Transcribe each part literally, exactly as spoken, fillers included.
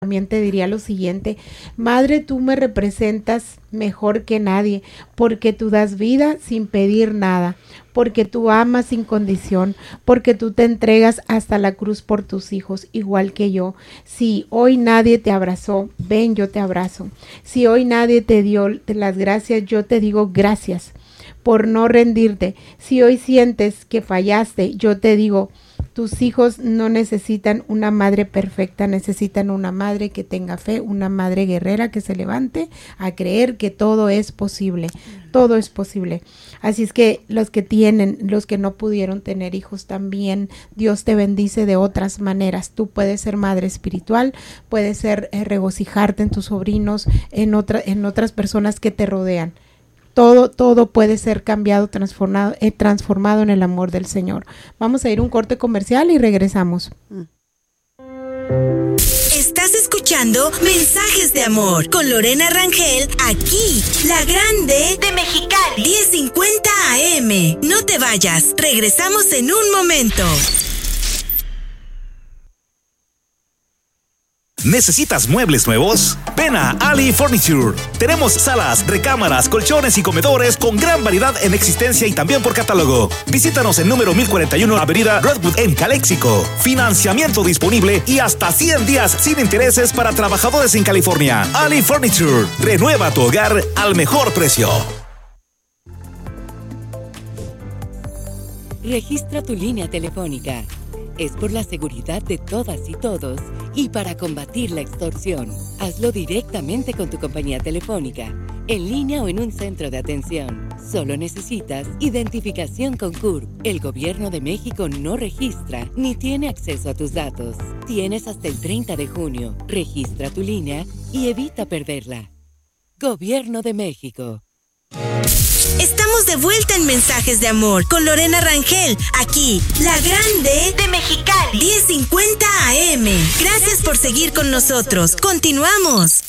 también te diría lo siguiente: Madre, tú me representas mejor que nadie, porque tú das vida sin pedir nada, porque tú amas sin condición, porque tú te entregas hasta la cruz por tus hijos, igual que yo. Si hoy nadie te abrazó, ven, yo te abrazo. Si hoy nadie te dio las gracias, yo te digo gracias por no rendirte. Si hoy sientes que fallaste, yo te digo, tus hijos no necesitan una madre perfecta, necesitan una madre que tenga fe, una madre guerrera que se levante a creer que todo es posible, todo es posible. Así es que los que tienen, los que no pudieron tener hijos también, Dios te bendice de otras maneras. Tú puedes ser madre espiritual, puedes ser eh, regocijarte en tus sobrinos, en, otra, en otras personas que te rodean. Todo, todo puede ser cambiado, transformado, eh, transformado en el amor del Señor. Vamos a ir a un corte comercial y regresamos. Estás escuchando Mensajes de Amor con Lorena Rangel, aquí, La Grande de Mexicali, diez cincuenta A M. No te vayas, regresamos en un momento. ¿Necesitas muebles nuevos? Ven a Ali Furniture. Tenemos salas, recámaras, colchones y comedores con gran variedad en existencia y también por catálogo. Visítanos en número mil cuarenta y uno Avenida Redwood en Calexico. Financiamiento disponible y hasta cien días sin intereses para trabajadores en California. Ali Furniture. Renueva tu hogar al mejor precio. Registra tu línea telefónica. Es por la seguridad de todas y todos y para combatir la extorsión. Hazlo directamente con tu compañía telefónica, en línea o en un centro de atención. Solo necesitas identificación con C U R P. El Gobierno de México no registra ni tiene acceso a tus datos. Tienes hasta el treinta de junio. Registra tu línea y evita perderla. Gobierno de México. Estamos de vuelta en Mensajes de Amor con Lorena Rangel, aquí, La Grande de Mexicali, diez cincuenta A M. Gracias por seguir con nosotros. Continuamos.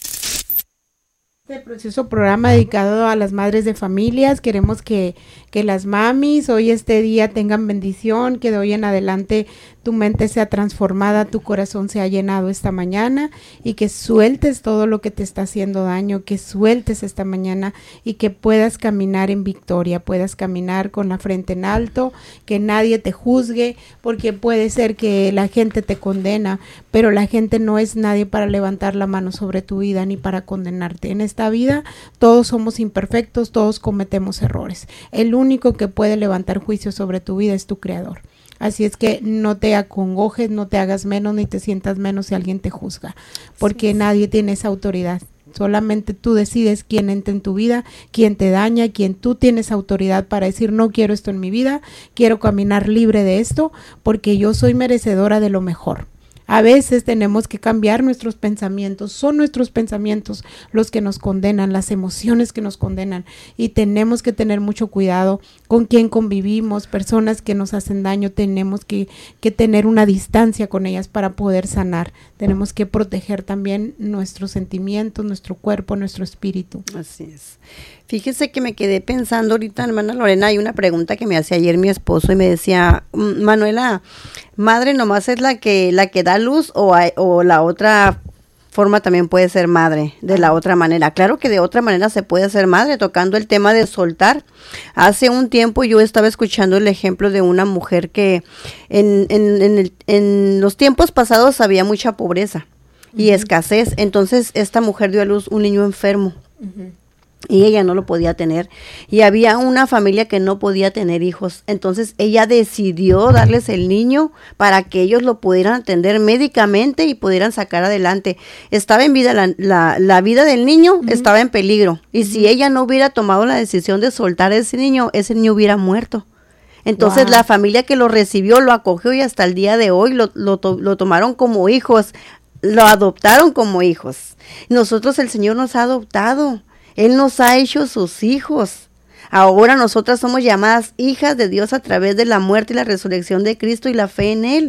Este precioso programa dedicado a las madres de familias. Queremos que, que las mamis hoy este día tengan bendición, que de hoy en adelante tu mente sea transformada, tu corazón sea llenado esta mañana y que sueltes todo lo que te está haciendo daño, que sueltes esta mañana y que puedas caminar en victoria, puedas caminar con la frente en alto, que nadie te juzgue, porque puede ser que la gente te condena, pero la gente no es nadie para levantar la mano sobre tu vida ni para condenarte. En esta vida todos somos imperfectos, todos cometemos errores. El único que puede levantar juicio sobre tu vida es tu Creador. Así es que no te acongojes, no te hagas menos ni te sientas menos si alguien te juzga, porque sí, nadie tiene esa autoridad. Solamente tú decides quién entra en tu vida, quién te daña, quién tú tienes autoridad para decir no quiero esto en mi vida, quiero caminar libre de esto porque yo soy merecedora de lo mejor. A veces tenemos que cambiar nuestros pensamientos, son nuestros pensamientos los que nos condenan, las emociones que nos condenan y tenemos que tener mucho cuidado con quién convivimos, personas que nos hacen daño, tenemos que, que tener una distancia con ellas para poder sanar, tenemos que proteger también nuestros sentimientos, nuestro cuerpo, nuestro espíritu. Así es. Fíjese que me quedé pensando ahorita, hermana Lorena, hay una pregunta que me hacía ayer mi esposo y me decía, Manuela, madre nomás es la que la que da luz o, hay, o la otra forma también puede ser madre de la otra manera. Claro que de otra manera se puede ser madre, tocando el tema de soltar. Hace un tiempo yo estaba escuchando el ejemplo de una mujer que en, en, en, el, en los tiempos pasados había mucha pobreza y uh-huh. escasez, entonces esta mujer dio a luz un niño enfermo. Uh-huh. Y ella no lo podía tener, y había una familia que no podía tener hijos, entonces ella decidió darles el niño para que ellos lo pudieran atender médicamente y pudieran sacar adelante. Estaba en vida, la, la, la vida del niño uh-huh. estaba en peligro, y uh-huh. si ella no hubiera tomado la decisión de soltar a ese niño, ese niño hubiera muerto. Entonces wow. la familia que lo recibió, lo acogió y hasta el día de hoy lo, lo, to, lo tomaron como hijos, lo adoptaron como hijos. Nosotros, el Señor nos ha adoptado. Él nos ha hecho sus hijos. Ahora nosotras somos llamadas hijas de Dios a través de la muerte y la resurrección de Cristo y la fe en Él.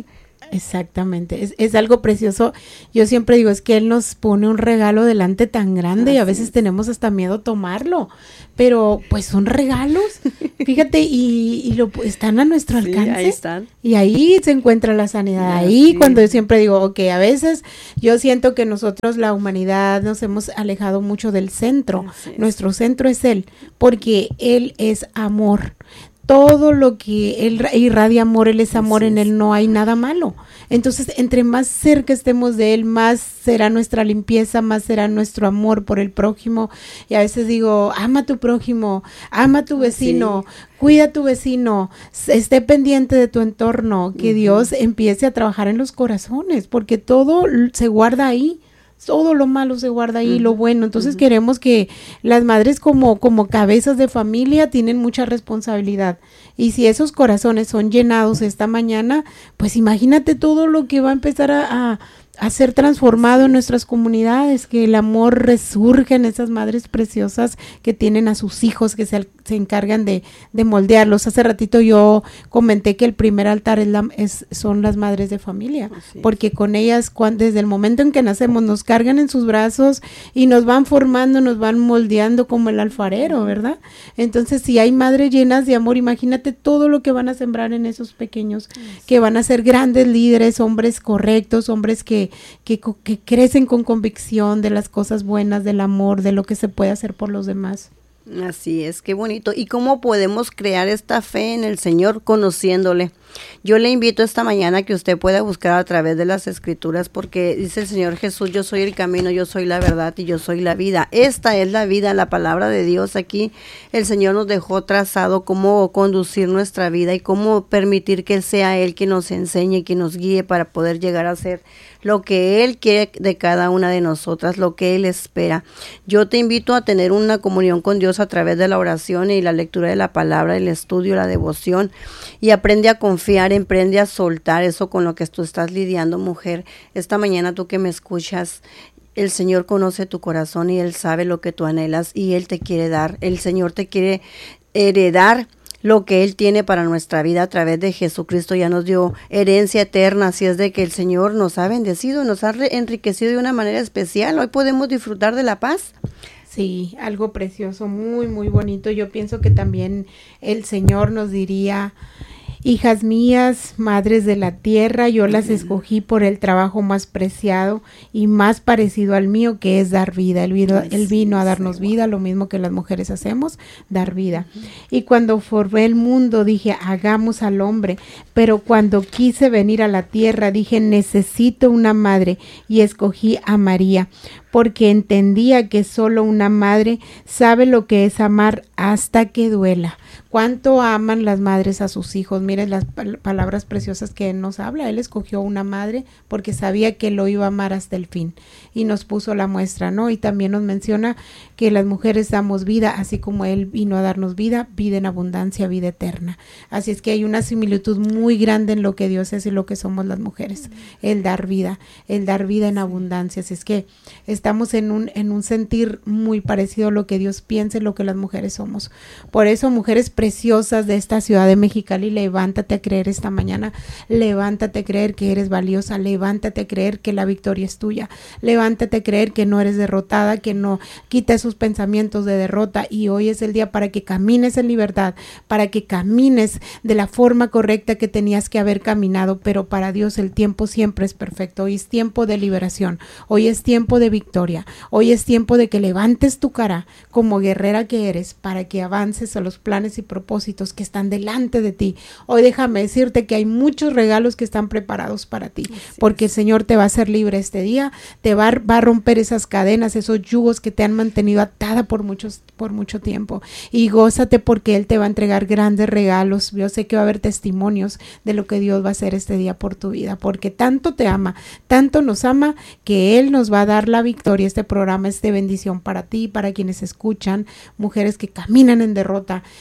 Exactamente, es, es algo precioso. Yo siempre digo, es que Él nos pone un regalo delante tan grande Así y a veces es. tenemos hasta miedo tomarlo, pero pues son regalos, fíjate, y, y lo están a nuestro sí, alcance. Ahí están. Y ahí se encuentra la sanidad. Así. Ahí cuando yo siempre digo, ok, a veces yo siento que nosotros, la humanidad, nos hemos alejado mucho del centro. Nuestro centro es Él, porque Él es amor. Todo lo que Él irradia amor, Él es amor, en Él no hay nada malo. Entonces, entre más cerca estemos de Él, más será nuestra limpieza, más será nuestro amor por el prójimo. Y a veces digo, ama a tu prójimo, ama a tu vecino, sí. cuida a tu vecino, esté pendiente de tu entorno, que uh-huh. Dios empiece a trabajar en los corazones, porque todo se guarda ahí. Todo lo malo se guarda ahí, uh-huh. lo bueno. Entonces uh-huh. queremos que las madres como, como cabezas de familia tienen mucha responsabilidad. Y si esos corazones son llenados esta mañana, pues imagínate todo lo que va a empezar a, a, a ser transformado en nuestras comunidades, que el amor resurge en esas madres preciosas que tienen a sus hijos, que se, se encargan de, de moldearlos. Hace ratito yo comenté que el primer altar es la, es, son las madres de familia, Así porque es. con ellas, cuando, desde el momento en que nacemos, nos cargan en sus brazos y nos van formando, nos van moldeando como el alfarero, ¿verdad? Entonces, si hay madres llenas de amor, imagínate todo lo que van a sembrar en esos pequeños, Así. que van a ser grandes líderes, hombres correctos, hombres que Que, que crecen con convicción de las cosas buenas, del amor, de lo que se puede hacer por los demás. Así es, qué bonito. ¿Y cómo podemos crear esta fe en el Señor conociéndole? Yo le invito esta mañana a que usted pueda buscar a través de las Escrituras, porque dice el Señor Jesús, yo soy el camino, yo soy la verdad y yo soy la vida. Esta es la vida, la palabra de Dios. Aquí el Señor nos dejó trazado cómo conducir nuestra vida y cómo permitir que sea Él quien nos enseñe, quien nos guíe para poder llegar a ser lo que Él quiere de cada una de nosotras, lo que Él espera. Yo te invito a tener una comunión con Dios a través de la oración y la lectura de la palabra, el estudio, la devoción, y aprende a confiar, emprende a soltar eso con lo que tú estás lidiando, mujer. Esta mañana tú que me escuchas, el Señor conoce tu corazón y Él sabe lo que tú anhelas y Él te quiere dar. El Señor te quiere heredar lo que Él tiene para nuestra vida a través de Jesucristo. Ya nos dio herencia eterna, así es de que el Señor nos ha bendecido, nos ha enriquecido de una manera especial. Hoy podemos disfrutar de la paz. Sí, algo precioso, muy, muy bonito. Yo pienso que también el Señor nos diría, hijas mías, madres de la tierra, yo las escogí por el trabajo más preciado y más parecido al mío, que es dar vida. Él vino, él vino a darnos vida, lo mismo que las mujeres hacemos, dar vida. Uh-huh. Y cuando formé el mundo, dije, hagamos al hombre. Pero cuando quise venir a la tierra, dije, necesito una madre, y escogí a María, porque entendía que solo una madre sabe lo que es amar hasta que duela. ¿Cuánto aman las madres a sus hijos? Miren las pal- palabras preciosas que Él nos habla. Él escogió una madre porque sabía que lo iba a amar hasta el fin y nos puso la muestra, ¿no? Y también nos menciona que las mujeres damos vida, así como Él vino a darnos vida, vida en abundancia, vida eterna. Así es que hay una similitud muy grande en lo que Dios es y lo que somos las mujeres. El dar vida, el dar vida en abundancia. Así es que estamos en un, en un sentir muy parecido a lo que Dios piensa y lo que las mujeres somos. Por eso, mujeres preciosas de esta ciudad de Mexicali, levántate a creer esta mañana, levántate a creer que eres valiosa, levántate a creer que la victoria es tuya, levántate a creer que no eres derrotada, que no, quita esos pensamientos de derrota, y hoy es el día para que camines en libertad, para que camines de la forma correcta que tenías que haber caminado. Pero para Dios el tiempo siempre es perfecto. Hoy es tiempo de liberación, hoy es tiempo de victoria, hoy es tiempo de que levantes tu cara como guerrera que eres, para que avances a los planes y propósitos que están delante de ti. Hoy déjame decirte que hay muchos regalos que están preparados para ti, porque el Señor te va a hacer libre este día, te va, va a romper esas cadenas, esos yugos que te han mantenido atada por muchos, por mucho tiempo, y gózate porque Él te va a entregar grandes regalos. Yo sé que va a haber testimonios de lo que Dios va a hacer este día por tu vida, porque tanto te ama, tanto nos ama, que Él nos va a dar la victoria. Este programa es de bendición para ti, para quienes escuchan, mujeres que caminan en derrota, que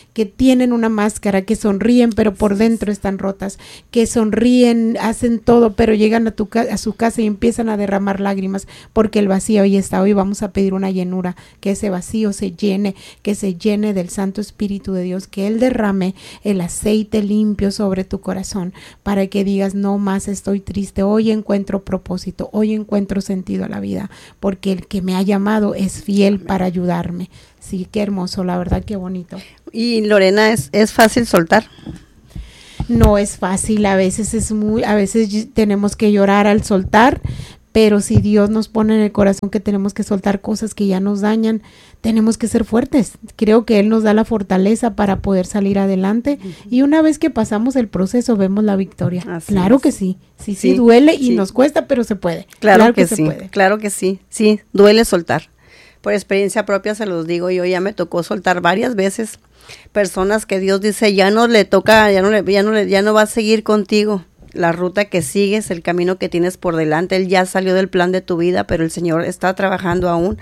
tienen una máscara, que sonríen pero por dentro están rotas, que sonríen, hacen todo, pero llegan a tu a su casa y empiezan a derramar lágrimas porque el vacío ahí está. Hoy vamos a pedir una llenura, que ese vacío se llene, que se llene del Santo Espíritu de Dios, que Él derrame el aceite limpio sobre tu corazón para que digas, no más estoy triste, hoy encuentro propósito, hoy encuentro sentido a la vida, porque el que me ha llamado es fiel para ayudarme. Sí, qué hermoso, la verdad, qué bonito. Y Lorena, ¿es, es fácil soltar? No es fácil, a veces es muy, a veces tenemos que llorar al soltar, pero si Dios nos pone en el corazón que tenemos que soltar cosas que ya nos dañan, tenemos que ser fuertes. Creo que Él nos da la fortaleza para poder salir adelante, uh-huh. y una vez que pasamos el proceso vemos la victoria. Así claro es. que sí, sí, sí, sí duele y sí. nos cuesta, pero se puede. Claro, claro que, que sí, se puede. Claro que sí, sí, duele soltar. Por experiencia propia se los digo, yo ya me tocó soltar varias veces personas que Dios dice, ya no le toca, ya no le, ya no le, ya no va a seguir contigo. La ruta que sigues, el camino que tienes por delante, Él ya salió del plan de tu vida, pero el Señor está trabajando aún,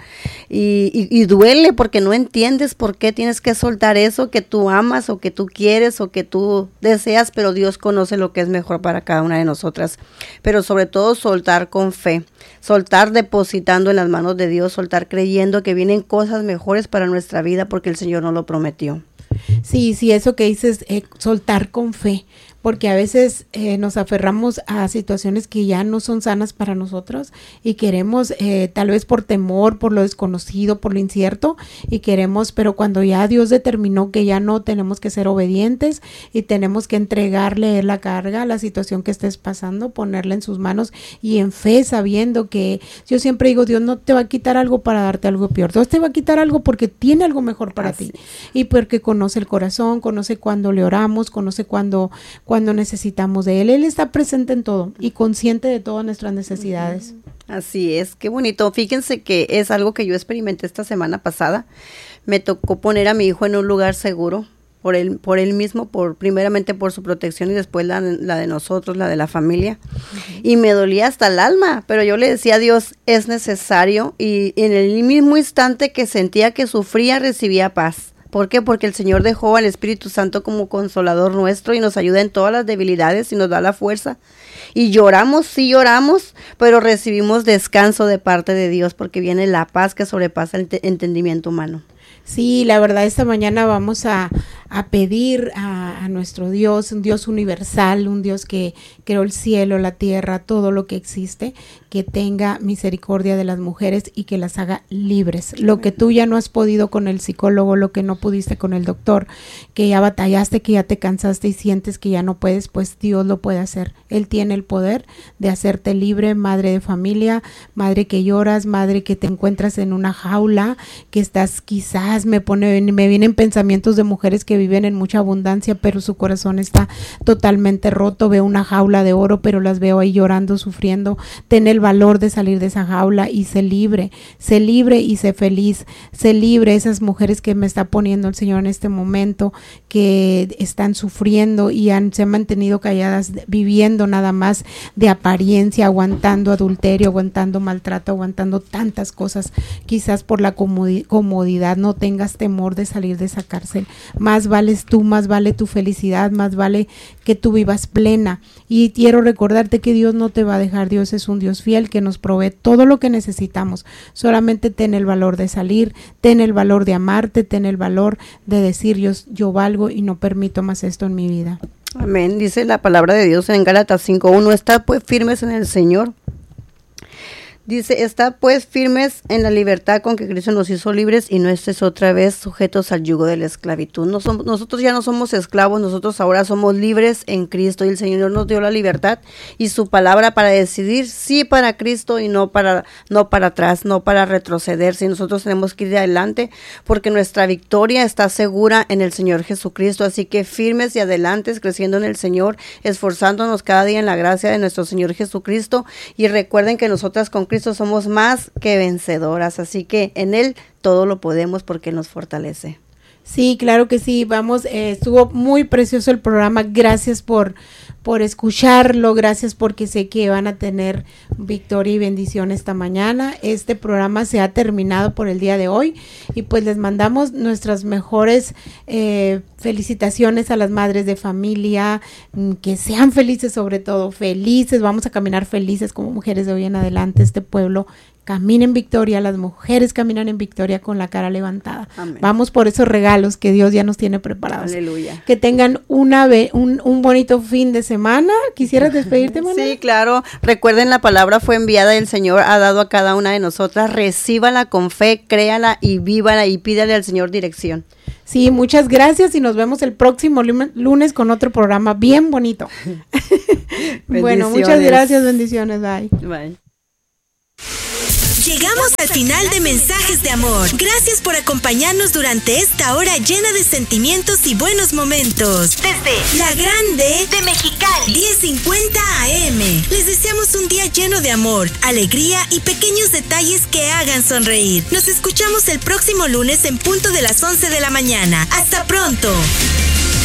y, y, y duele porque no entiendes por qué tienes que soltar eso que tú amas, o que tú quieres, o que tú deseas, pero Dios conoce lo que es mejor para cada una de nosotras, pero sobre todo soltar con fe, soltar depositando en las manos de Dios, soltar creyendo que vienen cosas mejores para nuestra vida, porque el Señor nos lo prometió. Sí, sí, eso que dices, eh, soltar con fe, porque a veces eh, nos aferramos a situaciones que ya no son sanas para nosotros y queremos, eh, tal vez por temor, por lo desconocido, por lo incierto, y queremos, pero cuando ya Dios determinó que ya no, tenemos que ser obedientes y tenemos que entregarle la carga a la situación que estés pasando, ponerla en sus manos y en fe, sabiendo que, yo siempre digo, Dios no te va a quitar algo para darte algo peor, Dios te va a quitar algo porque tiene algo mejor para Así. ti, y porque conoce el corazón, conoce cuando le oramos, conoce cuando cuando necesitamos de Él. Él está presente en todo y consciente de todas nuestras necesidades. Así es, qué bonito. Fíjense que es algo que yo experimenté esta semana pasada. Me tocó poner a mi hijo en un lugar seguro, por él, por él mismo, por primeramente por su protección y después la, la de nosotros, la de la familia. Uh-huh. Y me dolía hasta el alma, pero yo le decía a Dios, es necesario, y en el mismo instante que sentía que sufría, recibía paz. ¿Por qué? Porque el Señor dejó al Espíritu Santo como consolador nuestro y nos ayuda en todas las debilidades y nos da la fuerza. Y lloramos, sí lloramos, pero recibimos descanso de parte de Dios porque viene la paz que sobrepasa el te- entendimiento humano. Sí, la verdad, esta mañana vamos a, a pedir a, a nuestro Dios, un Dios universal, un Dios que creó el cielo, la tierra, todo lo que existe, que tenga misericordia de las mujeres y que las haga libres. Lo que tú ya no has podido con el psicólogo, lo que no pudiste con el doctor, que ya batallaste, que ya te cansaste y sientes que ya no puedes, pues Dios lo puede hacer. Él tiene el poder de hacerte libre, madre de familia, madre que lloras, madre que te encuentras en una jaula, que estás quizás, me pone, me vienen pensamientos de mujeres que viven en mucha abundancia, pero su corazón está totalmente roto. Veo una jaula de oro, pero las veo ahí llorando, sufriendo. Ten el valor de salir de esa jaula y sé libre, sé libre y sé feliz, sé libre. Esas mujeres que me está poniendo el Señor en este momento, que están sufriendo y han, se han mantenido calladas, viviendo nada más de apariencia, aguantando adulterio, aguantando maltrato, aguantando tantas cosas, quizás por la comodi- comodidad. No tengas temor de salir de esa cárcel. Más vales tú, más vale tu felicidad, más vale que tú vivas plena. Y quiero recordarte que Dios no te va a dejar. Dios es un Dios fiel que nos provee todo lo que necesitamos. Solamente ten el valor de salir, ten el valor de amarte, ten el valor de decir yo, yo valgo y no permito más esto en mi vida. Amén. Dice la palabra de Dios en Gálatas cinco uno, está pues firmes en el Señor. Dice, está pues firmes en la libertad con que Cristo nos hizo libres y no estés otra vez sujetos al yugo de la esclavitud. No somos, nosotros ya no somos esclavos, nosotros ahora somos libres en Cristo y el Señor nos dio la libertad y su palabra para decidir sí para Cristo y no para, no para atrás, no para retroceder. Si nosotros tenemos que ir adelante porque nuestra victoria está segura en el Señor Jesucristo. Así que firmes y adelante, creciendo en el Señor, esforzándonos cada día en la gracia de nuestro Señor Jesucristo. Y recuerden que nosotras con Cristo somos más que vencedoras, así que en Él todo lo podemos porque nos fortalece. Sí, claro que sí, vamos, eh, estuvo muy precioso el programa, gracias por, por escucharlo, gracias porque sé que van a tener victoria y bendición esta mañana. Este programa se ha terminado por el día de hoy y pues les mandamos nuestras mejores eh, felicitaciones a las madres de familia, que sean felices, sobre todo felices, vamos a caminar felices como mujeres de hoy en adelante. Este pueblo camina en victoria, las mujeres caminan en victoria con la cara levantada. Amén. Vamos por esos regalos que Dios ya nos tiene preparados. Aleluya. Que tengan una un, un bonito fin de semana. ¿Quisieras despedirte, Manuela? Sí, claro. Recuerden, la palabra fue enviada y el Señor ha dado a cada una de nosotras. Recíbala con fe, créala y vívala y pídale al Señor dirección. Sí, muchas gracias y nos vemos el próximo lunes con otro programa bien bonito. Bueno, muchas gracias, bendiciones, bye. Bye. Llegamos al final de Mensajes de Amor. Gracias por acompañarnos durante esta hora llena de sentimientos y buenos momentos. Desde La Grande de Mexicali, diez cincuenta A M. Les deseamos un día lleno de amor, alegría y pequeños detalles que hagan sonreír. Nos escuchamos el próximo lunes en punto de las once de la mañana. ¡Hasta pronto!